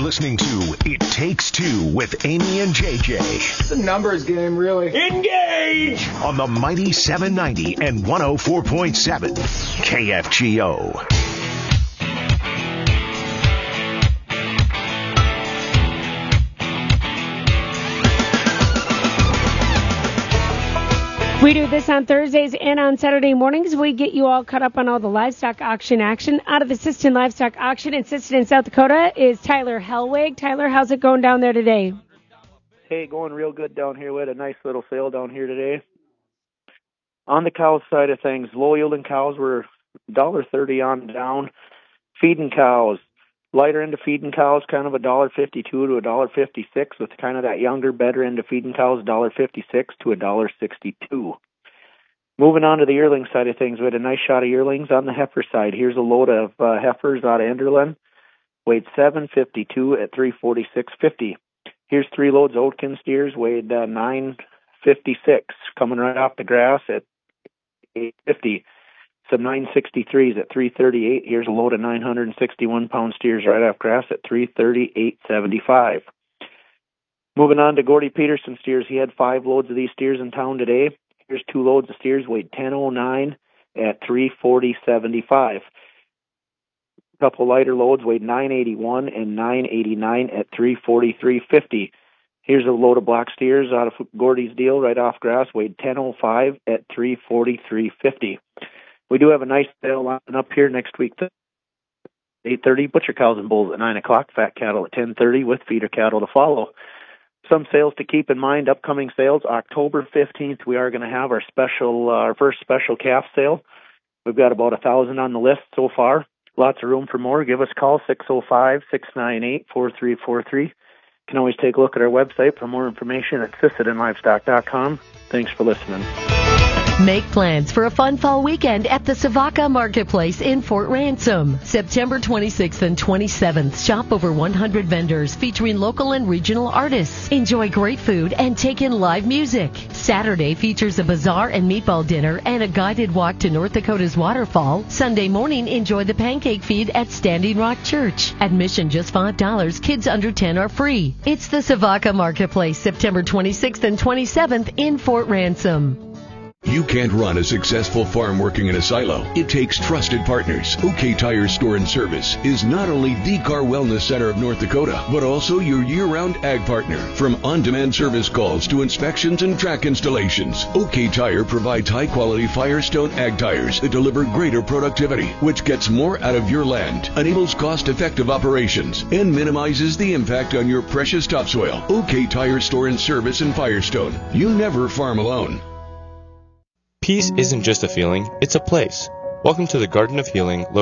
listening to It Takes Two with Amy and JJ. It's a numbers game, really. Engage! On the mighty 790 and 104.7 KFGO. We do this on Thursdays and on Saturday mornings. We get you all caught up on all the livestock auction action. Out of the Sisseton Livestock Auction in Sisseton, South Dakota is Tyler Hellwig. Tyler, how's it going down there today? Hey, going real good down here. We had a nice little sale down here today. On the cow side of things, low-yielding cows were $1.30 on down. Feeding cows, lighter end of feeding cows, kind of $1.52 to $1.56, with kind of that younger, better end of feeding cows, $1.56 to $1.62. Moving on to the yearling side of things, we had a nice shot of yearlings on the heifer side. Here's a load of heifers out of Enderlin, weighed 752 at 346.50. Here's 3 loads of Oatkin steers, weighed 956, coming right off the grass at 850. Some 963s at 338. Here's a load of 961-pound steers right off grass at 338.75. Moving on to Gordy Peterson steers. He had 5 loads of these steers in town today. Here's 2 loads of steers, weighed 1009 at 340.75. A couple lighter loads, weighed 981 and 989 at 343.50. Here's a load of black steers out of Gordy's deal right off grass, weighed 1005 at 343.50. We do have a nice sale lining up here next week, 8:30. Butcher cows and bulls at 9 o'clock. Fat cattle at 10:30 with feeder cattle to follow. Some sales to keep in mind. Upcoming sales, October 15th, we are going to have our first special calf sale. We've got about 1,000 on the list so far. Lots of room for more. Give us a call, 605-698-4343. You can always take a look at our website for more information at SissetonLivestock.com. Thanks for listening. Make plans for a fun fall weekend at the Savaca Marketplace in Fort Ransom. September 26th and 27th, shop over 100 vendors featuring local and regional artists. Enjoy great food and take in live music. Saturday features a bazaar and meatball dinner and a guided walk to North Dakota's waterfall. Sunday morning, enjoy the pancake feed at Standing Rock Church. Admission just $5. Kids under 10 are free. It's the Savaca Marketplace, September 26th and 27th in Fort Ransom. You can't run a successful farm working in a silo. It takes trusted partners. OK Tire Store and Service is not only the car wellness center of North Dakota, but also your year-round ag partner. From on-demand service calls to inspections and track installations, OK Tire provides high-quality Firestone ag tires that deliver greater productivity, which gets more out of your land, enables cost-effective operations, and minimizes the impact on your precious topsoil. OK Tire Store and Service in Firestone. You never farm alone. Peace isn't just a feeling, it's a place. Welcome to the Garden of Healing,